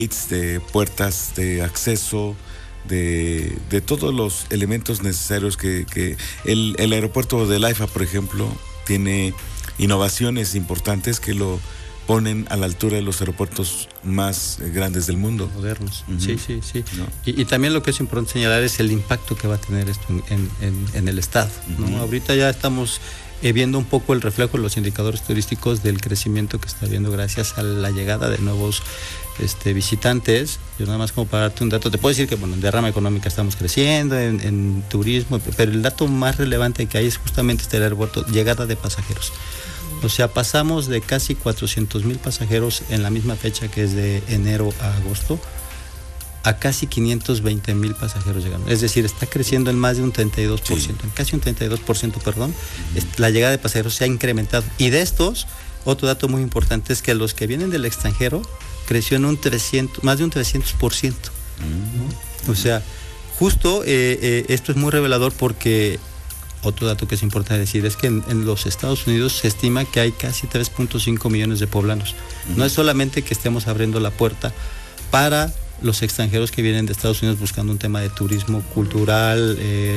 de puertas de acceso, de todos los elementos necesarios que el aeropuerto de Laifa, por ejemplo, tiene innovaciones importantes que lo ponen a la altura de los aeropuertos más grandes del mundo. Modernos. Uh-huh. Sí. ¿No? Y también lo que es importante señalar es el impacto que va a tener esto en el Estado, ¿no? Uh-huh. Ahorita ya estamos viendo un poco el reflejo de los indicadores turísticos del crecimiento que está habiendo gracias a la llegada de nuevos visitantes. Yo nada más como para darte un dato, te puedo decir que en derrama económica estamos creciendo, en turismo, pero el dato más relevante que hay es justamente este aeropuerto, llegada de pasajeros. O sea, pasamos de casi 400,000 pasajeros en la misma fecha, que es de enero a agosto, a casi 520,000 pasajeros llegando. Es decir, está creciendo en más de un 32%, sí. En casi un 32%, perdón. La llegada de pasajeros se ha incrementado. Y de estos, otro dato muy importante es que los que vienen del extranjero creció en más de un 300%. ¿No? O sea, justo esto es muy revelador porque otro dato que es importante decir es que en los Estados Unidos se estima que hay casi 3.5 millones de poblanos. No es solamente que estemos abriendo la puerta para los extranjeros que vienen de Estados Unidos buscando un tema de turismo cultural,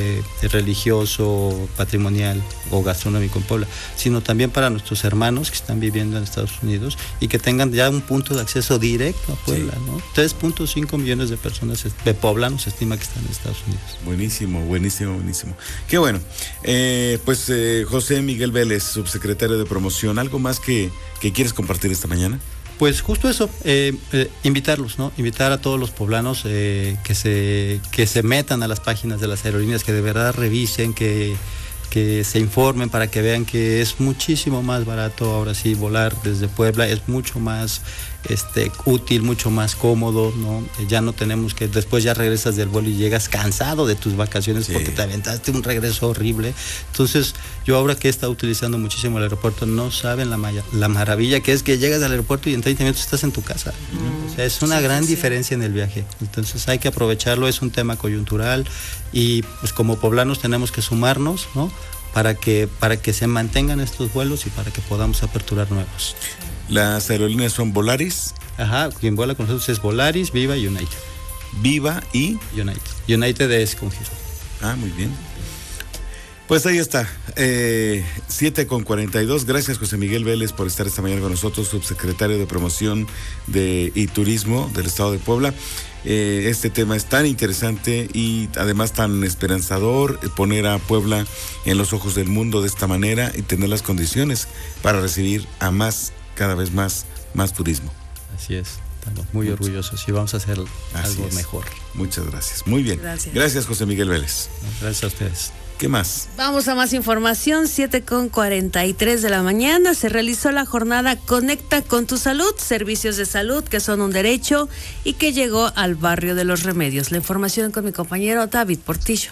religioso, patrimonial o gastronómico en Puebla, sino también para nuestros hermanos que están viviendo en Estados Unidos y que tengan ya un punto de acceso directo a Puebla, sí. ¿No? 3.5 millones de personas de poblanos se estima que están en Estados Unidos. Buenísimo. Qué bueno. José Miguel Vélez, subsecretario de Promoción, ¿algo más que quieres compartir esta mañana? Pues justo eso, invitarlos, ¿no? Invitar a todos los poblanos que se metan a las páginas de las aerolíneas, que de verdad revisen, que se informen para que vean que es muchísimo más barato ahora sí volar desde Puebla, es mucho más útil, mucho más cómodo, ¿no? Ya no tenemos que, después ya regresas del vuelo y llegas cansado de tus vacaciones, sí, porque te aventaste un regreso horrible. Entonces, yo ahora que he estado utilizando muchísimo el aeropuerto, no saben la maravilla que es que llegas al aeropuerto y en 30 minutos estás en tu casa. O sea, es una gran diferencia en el viaje. Entonces, hay que aprovecharlo, es un tema coyuntural y pues como poblanos tenemos que sumarnos, ¿no? Para que se mantengan estos vuelos y para que podamos aperturar nuevos. Las aerolíneas son Volaris. Ajá, quien vuela con nosotros es Volaris, Viva y United. Viva y United. United es con giro. Ah, muy bien. Pues ahí está, 7:42. Gracias, José Miguel Vélez, por estar esta mañana con nosotros, subsecretario de Promoción y Turismo del Estado de Puebla. Este tema es tan interesante y además tan esperanzador, poner a Puebla en los ojos del mundo de esta manera y tener las condiciones para recibir a cada vez más turismo. Así es, estamos muy orgullosos y vamos a hacer algo mejor. Muchas gracias, muy bien. Gracias, José Miguel Vélez. Gracias a ustedes. ¿Qué más? Vamos a más información. 7:43 de la mañana se realizó la jornada Conecta con tu Salud, servicios de salud que son un derecho y que llegó al barrio de Los Remedios. La información con mi compañero David Portillo.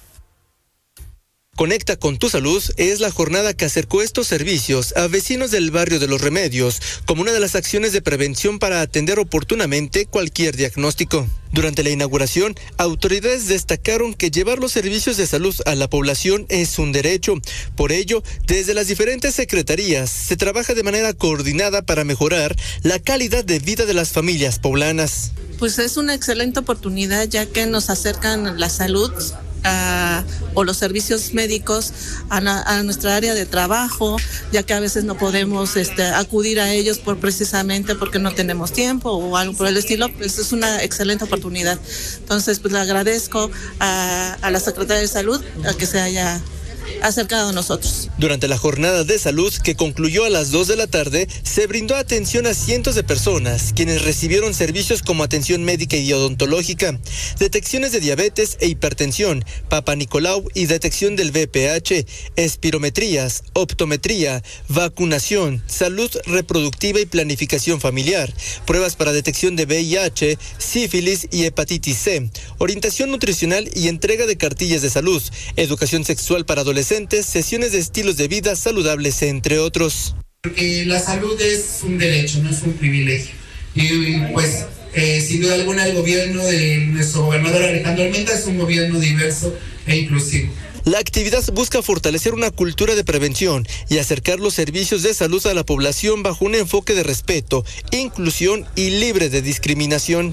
Conecta con tu Salud es la jornada que acercó estos servicios a vecinos del barrio de Los Remedios como una de las acciones de prevención para atender oportunamente cualquier diagnóstico. Durante la inauguración, autoridades destacaron que llevar los servicios de salud a la población es un derecho. Por ello, desde las diferentes secretarías se trabaja de manera coordinada para mejorar la calidad de vida de las familias poblanas. Pues es una excelente oportunidad ya que nos acercan la salud o los servicios médicos a nuestra área de trabajo, ya que a veces no podemos acudir a ellos precisamente porque no tenemos tiempo o algo por el estilo. Pues es una excelente oportunidad. Entonces, pues le agradezco a la Secretaría de Salud a que se haya acercado a nosotros. Durante la jornada de salud que concluyó a las 2 de la tarde, se brindó atención a cientos de personas, quienes recibieron servicios como atención médica y odontológica, detecciones de diabetes e hipertensión, Papa Nicolau y detección del VPH, espirometrías, optometría, vacunación, salud reproductiva y planificación familiar, pruebas para detección de VIH, sífilis y hepatitis C, orientación nutricional y entrega de cartillas de salud, educación sexual para adolescentes, sesiones de estilos de vida saludables, entre otros. Porque la salud es un derecho, no es un privilegio. Y pues, sin duda alguna, el gobierno de nuestro gobernador Alejandro Armenta es un gobierno diverso e inclusivo. La actividad busca fortalecer una cultura de prevención y acercar los servicios de salud a la población bajo un enfoque de respeto, inclusión y libre de discriminación.